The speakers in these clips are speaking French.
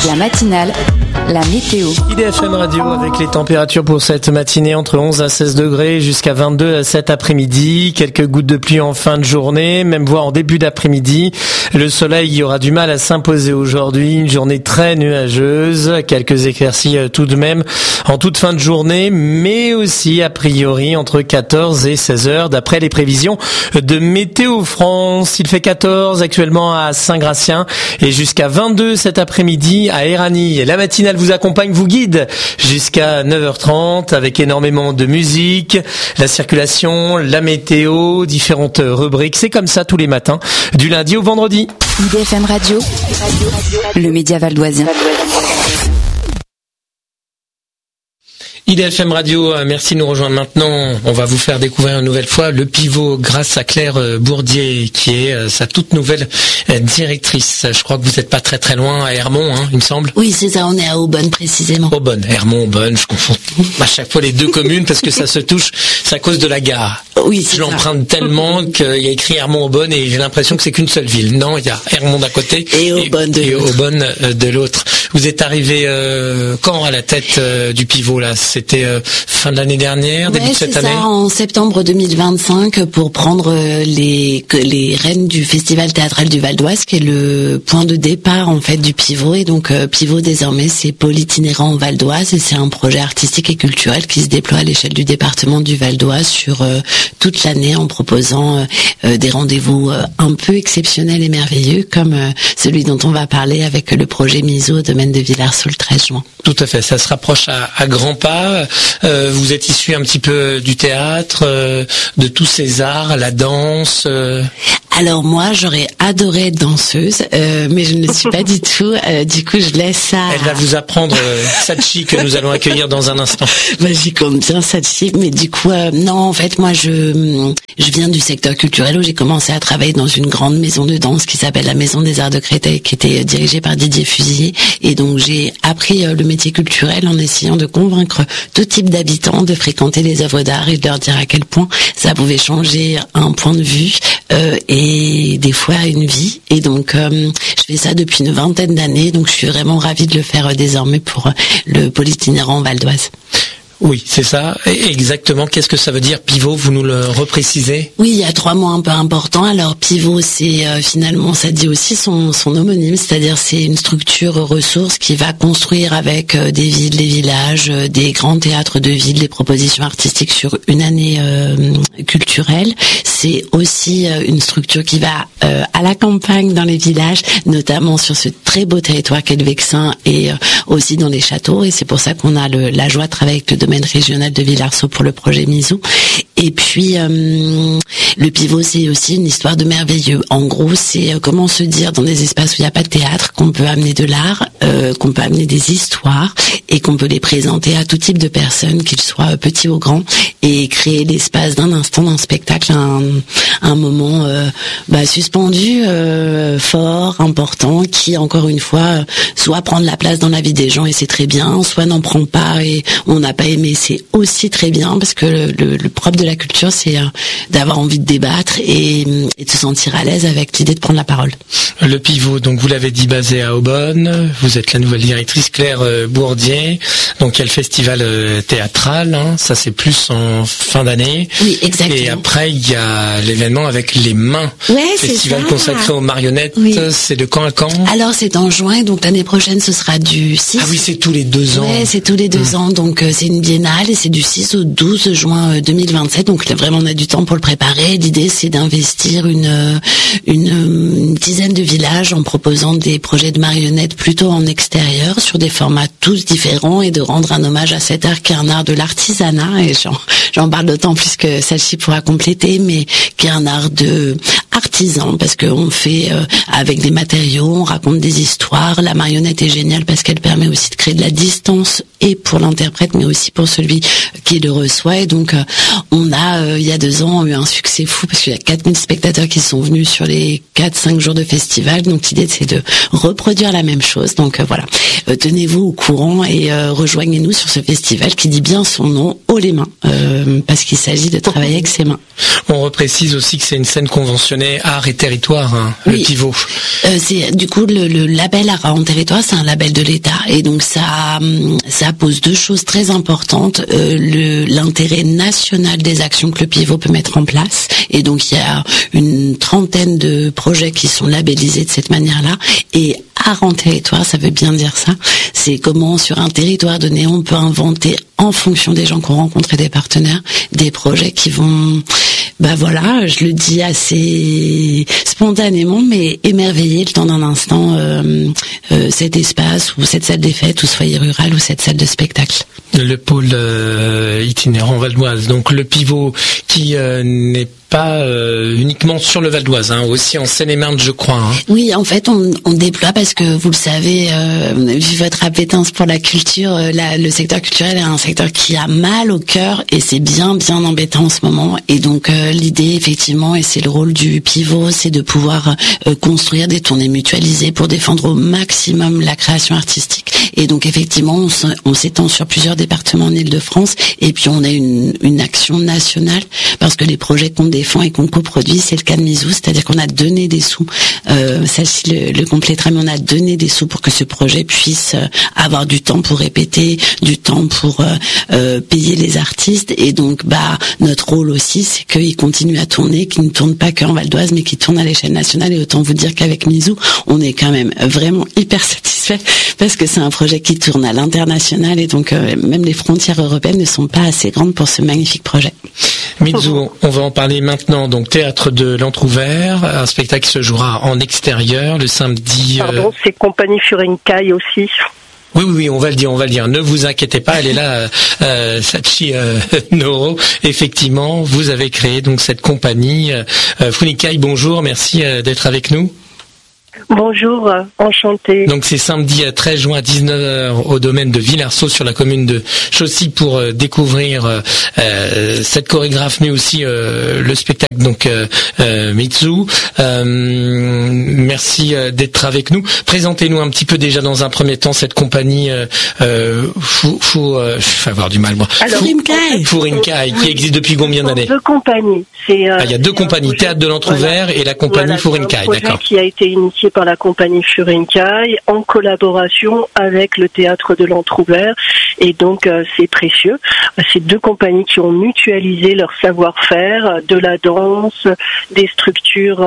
La matinale, la météo. IDFM Radio avec les températures pour cette matinée entre 11 à 16 degrés jusqu'à 22 cet après-midi. Quelques gouttes de pluie en fin de journée, même voire en début d'après-midi. Le soleil aura du mal à s'imposer aujourd'hui. Une journée très nuageuse. Quelques éclaircies tout de même en toute fin de journée, mais aussi a priori entre 14 et 16 heures d'après les prévisions de Météo France. Il fait 14 actuellement à Saint-Gratien et jusqu'à 22 cet après-midi à Éragny. La matinale vous accompagne, vous guide jusqu'à 9h30 avec énormément de musique, la circulation, la météo, différentes rubriques. C'est comme ça tous les matins, du lundi au vendredi. IDFM Radio, le média valdoisien. IDFM Radio, merci de nous rejoindre maintenant. On va vous faire découvrir une nouvelle fois le pivot grâce à Claire Bourdier, qui est sa toute nouvelle directrice. Je crois que vous n'êtes pas très très loin à Hermont, il me semble. Oui, c'est ça, on est à Aubonne précisément. Aubonne, Hermont, Aubonne, je confonds à chaque fois les deux communes parce que ça se touche, c'est à cause de la gare. Oui, c'est je l'emprunte tellement qu'il y a écrit Hermont-Aubonne et j'ai l'impression que c'est qu'une seule ville. Non, il y a Hermont d'un côté et Aubonne de l'autre. Vous êtes arrivé quand à la tête du pivot là? C'était fin de l'année dernière, début de cette année? C'est ça, en septembre 2025 pour prendre les rênes du Festival théâtral du Val d'Oise, qui est le point de départ en fait du pivot. Et donc pivot désormais c'est pôle itinérant au Val d'Oise et c'est un projet artistique et culturel qui se déploie à l'échelle du département du Val d'Oise sur toute l'année en proposant des rendez-vous un peu exceptionnels et merveilleux comme celui dont on va parler avec le projet Miso au domaine de Villars-Sceaux le 13 juin. Tout à fait, ça se rapproche à grands pas. Vous êtes issu un petit peu du théâtre, de tous ces arts, la danse. Alors moi, j'aurais adoré être danseuse, mais je ne le suis pas du tout. Du coup, je laisse ça. Elle va vous apprendre Sachi que nous allons accueillir dans un instant. J'y compte bien Sachi, mais du coup, non. En fait, moi, je viens du secteur culturel où j'ai commencé à travailler dans une grande maison de danse qui s'appelle la Maison des Arts de Créteil, qui était dirigée par Didier Fusilier. Et donc, j'ai appris le métier culturel en essayant de convaincre tout type d'habitants de fréquenter les œuvres d'art et de leur dire à quel point ça pouvait changer un point de vue et des fois une vie. Et donc, je fais ça depuis une vingtaine d'années. Donc, je suis vraiment ravie de le faire désormais pour le pôle itinérant Val d'Oise. Oui, c'est ça. Et exactement, qu'est-ce que ça veut dire pivot? Vous nous le reprécisez? Oui, il y a 3 mots un peu importants. Alors pivot, c'est finalement, ça dit aussi son homonyme, c'est-à-dire c'est une structure ressource qui va construire avec des villes, des villages, des grands théâtres de ville, des propositions artistiques sur une année culturelle. C'est aussi une structure qui va à la campagne dans les villages, notamment sur ce très beau territoire qu'est le Vexin et aussi dans les châteaux. Et c'est pour ça qu'on a la joie de travailler avec le domaine régional de Villars-Sceaux pour le projet Miso. Et puis le pivot, c'est aussi une histoire de merveilleux. En gros, c'est comment se dire dans des espaces où il n'y a pas de théâtre qu'on peut amener de l'art, qu'on peut amener des histoires et qu'on peut les présenter à tout type de personnes, qu'ils soient petits ou grands, et créer l'espace d'un instant, d'un spectacle, un moment suspendu, fort, important, qui encore une fois soit prend de la place dans la vie des gens et c'est très bien, soit n'en prend pas et on n'a pas aimé, c'est aussi très bien, parce que le propre de la culture, c'est d'avoir envie de débattre et de se sentir à l'aise avec l'idée de prendre la parole. Le pivot, donc vous l'avez dit, basé à Aubonne. Vous êtes la nouvelle directrice, Claire Bourdier. Donc il y a le festival théâtral, ça c'est plus en fin d'année. Oui, exactement. Et après il y a l'événement avec les mains. Ouais, festival c'est ça. Consacré aux marionnettes. Oui. C'est de quand à quand? Alors c'est en juin, donc l'année prochaine ce sera du 6. Ah oui, c'est tous les 2 ans. Ouais, c'est tous les 2 ans, donc c'est une biennale et c'est du 6 au 12 juin 2027. Donc là, vraiment on a du temps pour le préparer. L'idée c'est d'investir une dizaine de villages en proposant des projets de marionnettes plutôt en extérieur sur des formats tous différents et de rendre un hommage à cet art qui est un art de l'artisanat, et j'en parle d'autant plus que celle-ci pourra compléter, mais qui est un art de artisan, parce qu'on fait avec des matériaux, on raconte des histoires. La marionnette est géniale parce qu'elle permet aussi de créer de la distance et pour l'interprète mais aussi pour celui qui le reçoit. Et donc, on a, il y a 2 ans, eu un succès fou parce qu'il y a 4000 spectateurs qui sont venus sur les 4-5 jours de festival. Donc, l'idée, c'est de reproduire la même chose. Donc, voilà. Tenez-vous au courant et rejoignez-nous sur ce festival qui dit bien son nom, haut les mains, parce qu'il s'agit de travailler avec ses mains. On reprécise aussi que c'est une scène conventionnée Art et Territoire, hein, oui. Le pivot. C'est du coup le label Art en Territoire, c'est un label de l'État et donc ça pose 2 choses très importantes, l'intérêt national des actions que le pivot peut mettre en place et donc il y a une 30aine de projets qui sont labellisés de cette manière-là et Art en Territoire, ça veut bien dire ça. C'est comment sur un territoire donné on peut inventer en fonction des gens qu'on rencontre et des partenaires des projets qui vont voilà, je le dis assez spontanément, mais émerveiller le temps d'un instant cet espace ou cette salle des fêtes ou ce foyer rural ou cette salle de spectacle. Le pôle itinérant Val-d'Oise, donc le pivot qui n'est pas uniquement sur le Val d'Oise, hein, aussi en Seine-et-Marne, je crois. Hein. Oui, en fait, on déploie parce que vous le savez, vu votre appétence pour la culture, le secteur culturel est un secteur qui a mal au cœur et c'est bien embêtant en ce moment. Et donc l'idée, effectivement, et c'est le rôle du pivot, c'est de pouvoir construire des tournées mutualisées pour défendre au maximum la création artistique. Et donc effectivement, on s'étend sur plusieurs départements en Île-de-France et puis on a une action nationale parce que les projets qu'on défend et qu'on coproduit, c'est le cas de Misou, c'est-à-dire qu'on a donné des sous, celle-ci le complétera, mais on a donné des sous pour que ce projet puisse avoir du temps pour répéter, du temps pour payer les artistes et donc notre rôle aussi, c'est qu'il continue à tourner, qu'il ne tourne pas qu'en Val d'Oise, mais qu'il tourne à l'échelle nationale et autant vous dire qu'avec Misou, on est quand même vraiment hyper satisfait parce que c'est un projet qui tourne à l'international et donc même les frontières européennes ne sont pas assez grandes pour ce magnifique projet. Mizou, on va en parler maintenant. Donc Théâtre de l'Entrouvert, un spectacle qui se jouera en extérieur le samedi. Pardon, c'est Compagnie Furinkai aussi. Oui, on va le dire. Ne vous inquiétez pas, elle est là, Sachi Noro. Effectivement, vous avez créé donc cette compagnie. Furinkai, bonjour, merci d'être avec nous. Bonjour, enchanté. Donc c'est samedi 13 juin à 19h au domaine de Villarceau sur la commune de Chaussy pour découvrir cette chorégraphe mais aussi le spectacle donc Mizou. Merci d'être avec nous. Présentez-nous un petit peu déjà dans un premier temps cette compagnie je vais avoir du mal moi. Furinkai qui existe depuis combien d'années? 2 compagnies. Il y a 2 compagnies, Théâtre de l'Entrouvert et la compagnie Furinkai, d'accord. Qui a été initié par la compagnie Furinkai en collaboration avec le Théâtre de l'Entrouvert et donc c'est précieux. C'est 2 compagnies qui ont mutualisé leur savoir-faire de la danse, des structures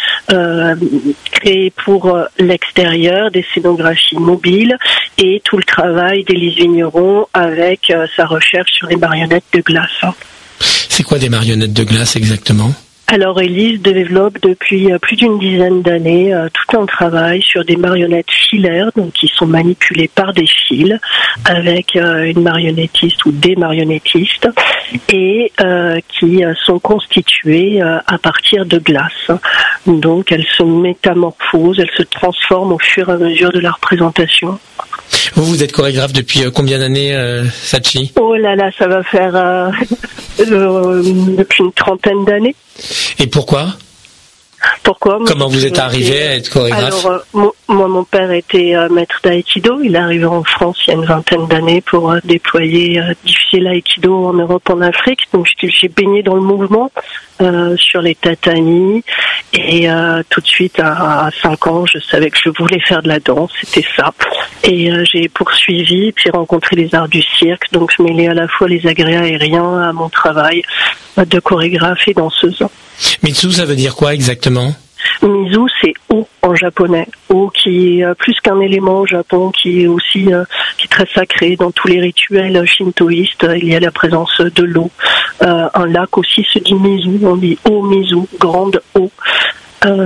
créées pour l'extérieur, des scénographies mobiles et tout le travail d'Élise Vigneron avec sa recherche sur les marionnettes de glace. C'est quoi des marionnettes de glace exactement ? Alors Élise développe depuis plus d'une dizaine d'années tout un travail sur des marionnettes filaires, donc qui sont manipulées par des fils avec une marionnettiste ou des marionnettistes et qui sont constituées à partir de glace. Donc elles se métamorphosent, elles se transforment au fur et à mesure de la représentation. Vous êtes chorégraphe depuis combien d'années, Sachi ? Oh là là, ça va faire depuis une 30aine d'années. Et pourquoi ? Comment vous êtes arrivé à être chorégraphe ? Alors, moi, mon père était maître d'aïkido. Il est arrivé en France il y a une 20aine d'années pour diffuser l'aïkido en Europe, en Afrique. Donc, j'ai baigné dans le mouvement sur les tatamis. Et tout de suite, à 5 ans, je savais que je voulais faire de la danse. C'était ça. Et j'ai poursuivi, puis rencontré les arts du cirque. Donc, je mêlais à la fois les agrès aériens à mon travail de chorégraphe et danseuse. Mitsu, ça veut dire quoi exactement ? Mizu, c'est eau en japonais. Eau qui est plus qu'un élément au Japon, qui est aussi qui est très sacré dans tous les rituels shintoïstes. Il y a la présence de l'eau. Un lac aussi se dit Mizu, on dit eau Mizu, grande eau.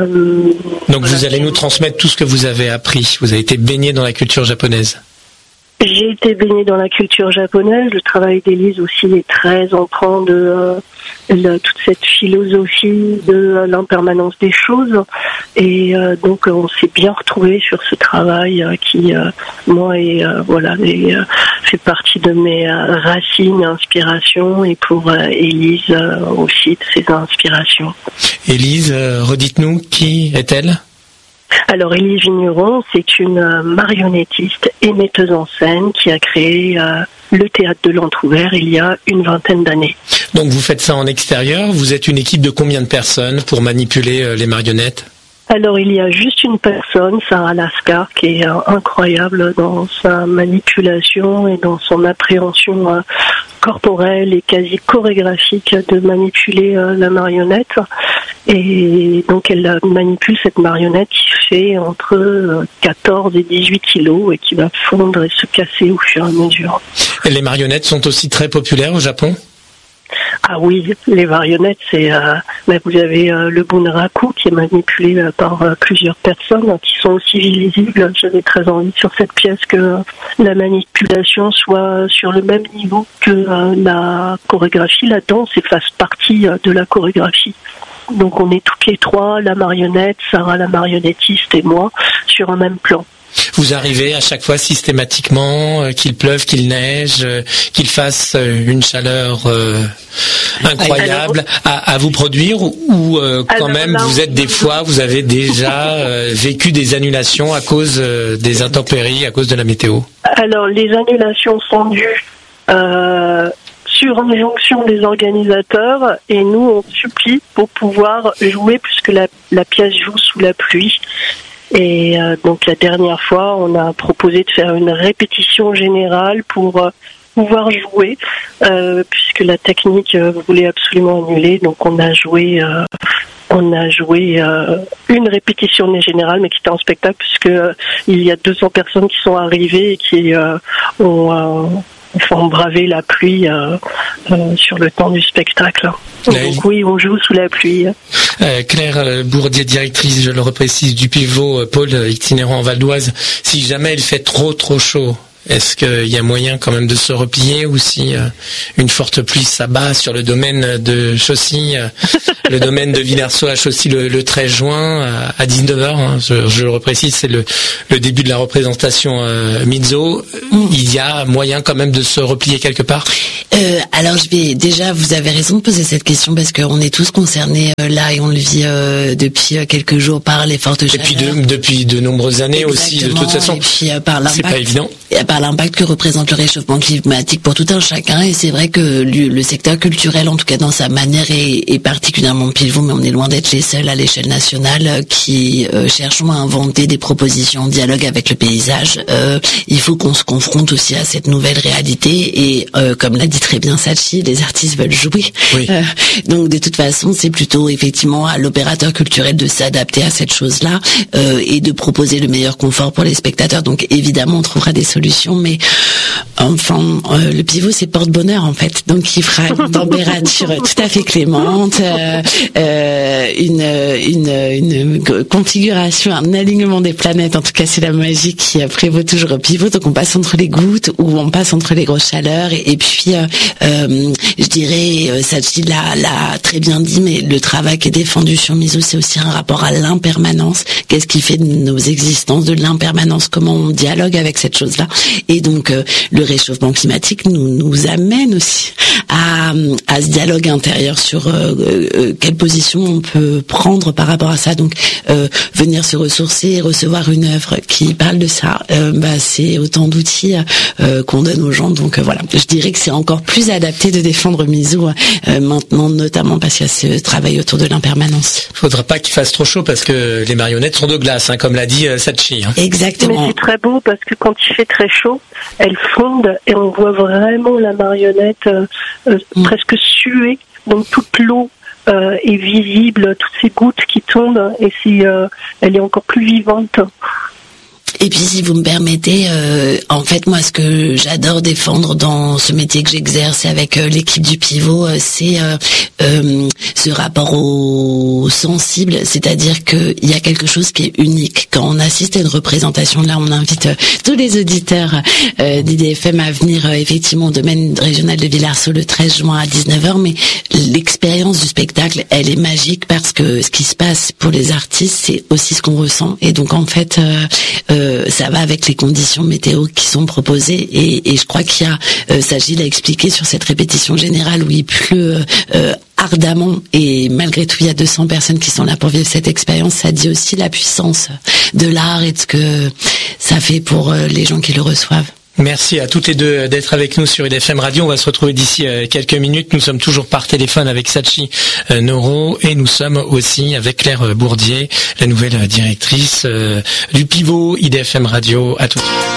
Donc vous allez nous transmettre tout ce que vous avez appris. Vous avez été baigné dans la culture japonaise. J'ai été baignée dans la culture japonaise. Le travail d'Élise aussi est très empreint de toute cette philosophie de l'impermanence des choses. Et donc on s'est bien retrouvés sur ce travail qui, moi, fait partie de mes racines, inspirations, et pour Élise aussi de ses inspirations. Élise, redites-nous, qui est-elle ? Alors, Élise Vigneron, c'est une marionnettiste et metteuse en scène qui a créé le théâtre de l'Entrouvert il y a une 20aine d'années. Donc vous faites ça en extérieur, vous êtes une équipe de combien de personnes pour manipuler les marionnettes ? Alors, il y a juste une personne, Sarah Lascar, qui est incroyable dans sa manipulation et dans son appréhension corporelle et quasi chorégraphique de manipuler la marionnette. Et donc, elle manipule cette marionnette qui fait entre 14 et 18 kilos et qui va fondre et se casser au fur et à mesure. Et les marionnettes sont aussi très populaires au Japon ? Ah oui, les marionnettes, c'est vous avez le bunraku qui est manipulé par plusieurs personnes qui sont aussi visibles. J'avais très envie sur cette pièce que la manipulation soit sur le même niveau que la chorégraphie. La danse fasse partie de la chorégraphie. Donc on est toutes les trois, la marionnette, Sarah la marionnettiste et moi, sur un même plan. Vous arrivez à chaque fois systématiquement, qu'il pleuve, qu'il neige, qu'il fasse une chaleur incroyable, à vous produire, ou quand même vous êtes des fois, vous avez déjà vécu des annulations à cause des intempéries, à cause de la météo ? Alors les annulations sont dues sur injonction des organisateurs, et nous on supplie pour pouvoir jouer puisque la pièce joue sous la pluie. Et donc la dernière fois, on a proposé de faire une répétition générale pour pouvoir jouer, puisque la technique voulait absolument annuler. Donc on a joué une répétition générale, mais qui était en spectacle, puisque il y a 200 personnes qui sont arrivées et qui ont bravé la pluie sur le temps du spectacle. Donc oui, on joue sous la pluie. Claire Bourdier, directrice, je le reprécise, du pivot pôle itinérant en Val d'Oise. Si jamais il fait trop chaud, est-ce qu'il y a moyen quand même de se replier, ou si une forte pluie s'abat sur le domaine de Chaussy, le domaine de Villerceau à Chaussy le 13 juin à 19h, hein, je le reprécise, c'est le début de la représentation Mizo. Il y a moyen quand même de se replier quelque part ? Alors vous avez raison de poser cette question, parce qu'on est tous concernés là, et on le vit depuis quelques jours par les fortes chaleurs. Depuis de nombreuses années. Exactement. Aussi, de toute façon. Et puis par l'impact, c'est pas évident. Par l'impact que représente le réchauffement climatique pour tout un chacun. Et c'est vrai que le secteur culturel, en tout cas dans sa manière, est particulièrement pivot, mais on est loin d'être les seuls à l'échelle nationale qui cherchons à inventer des propositions en dialogue avec le paysage. Il faut qu'on se confronte aussi à cette nouvelle réalité, et comme l'a dit très bien Sachi, les artistes veulent jouer. Oui. Donc de toute façon, c'est plutôt effectivement à l'opérateur culturel de s'adapter à cette chose-là et de proposer le meilleur confort pour les spectateurs. Donc évidemment, on trouvera des solutions, mais enfin, le pivot, c'est porte-bonheur en fait. Donc il fera une température tout à fait clémente, une configuration, un alignement des planètes. En tout cas, c'est la magie qui prévaut toujours au pivot. Donc on passe entre les gouttes, ou on passe entre les grosses chaleurs, et puis je dirais, Sachi l'a très bien dit, mais le travail qui est défendu sur Mizo, c'est aussi un rapport à l'impermanence. Qu'est-ce qui fait de nos existences, de l'impermanence, comment on dialogue avec cette chose-là. Et donc le réchauffement climatique nous amène aussi à ce dialogue intérieur sur quelle position on peut prendre par rapport à ça. Donc venir se ressourcer et recevoir une œuvre qui parle de ça, c'est autant d'outils qu'on donne aux gens. Donc voilà, je dirais que c'est encore plus adapté de défendre Mizo maintenant, notamment parce qu'il y a ce travail autour de l'impermanence. Faudra pas qu'il fasse trop chaud, parce que les marionnettes sont de glace, hein, comme l'a dit Sachi. Hein. Exactement. Mais c'est très beau, parce que quand il fait très chaud, elle fonde et on voit vraiment la marionnette presque suer. Donc toute l'eau est visible, toutes ces gouttes qui tombent, et elle est encore plus vivante. Et puis, si vous me permettez, en fait, moi, ce que j'adore défendre dans ce métier que j'exerce avec l'équipe du Pivot, c'est ce rapport au sensible, c'est-à-dire qu'il y a quelque chose qui est unique. Quand on assiste à une représentation, là, on invite tous les auditeurs d'IDFM à venir effectivement au domaine régional de Villarceau le 13 juin à 19h, mais l'expérience du spectacle, elle est magique parce que ce qui se passe pour les artistes, c'est aussi ce qu'on ressent. Et donc, en fait, ça va avec les conditions météo qui sont proposées et je crois qu'il y a, Gilles a expliqué sur cette répétition générale où il pleut ardemment et malgré tout il y a 200 personnes qui sont là pour vivre cette expérience. Ça dit aussi la puissance de l'art et de ce que ça fait pour les gens qui le reçoivent. Merci à toutes les deux d'être avec nous sur IDFM Radio. On va se retrouver d'ici quelques minutes. Nous sommes toujours par téléphone avec Sachi Noro et nous sommes aussi avec Claire Bourdier, la nouvelle directrice du Pivot IDFM Radio. À tout de suite.